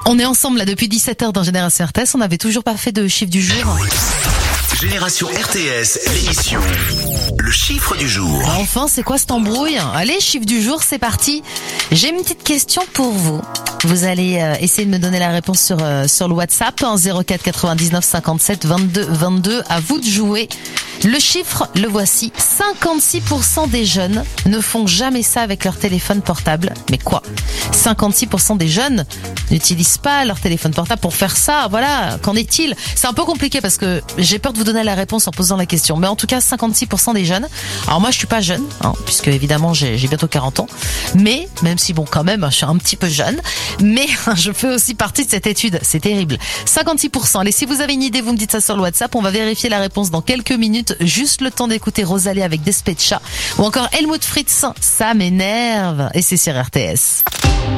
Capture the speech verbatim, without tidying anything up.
On est ensemble là depuis dix-sept heures dans Génération R T S, on n'avait toujours pas fait de chiffre du jour. Génération R T S, l'émission. Le chiffre du jour. Enfin, c'est quoi cette embrouille? Allez, chiffre du jour, c'est parti. J'ai une petite question pour vous. Vous allez euh, essayer de me donner la réponse sur euh, sur le WhatsApp en zéro quatre quatre-vingt-dix-neuf cinquante-sept vingt-deux vingt-deux. À vous de jouer. Le chiffre, le voici. cinquante-six pour cent des jeunes ne font jamais ça avec leur téléphone portable. Mais quoi? cinquante-six pour cent des jeunes n'utilisent pas leur téléphone portable pour faire ça. Voilà. Qu'en est-il? C'est un peu compliqué parce que j'ai peur de vous donner la réponse en posant la question. Mais en tout cas, cinquante-six pour cent des jeunes. Alors moi, je suis pas jeune, hein, puisque évidemment, j'ai, j'ai bientôt quarante ans. Mais, même si bon, quand même, je suis un petit peu jeune. Mais je fais aussi partie de cette étude. C'est terrible. cinquante-six pour cent. Et si vous avez une idée, vous me dites ça sur le WhatsApp. On va vérifier la réponse dans quelques minutes. Juste le temps d'écouter Rosalie avec Despecha. Ou encore Helmut Fritz. Ça m'énerve. Et c'est sur R T S.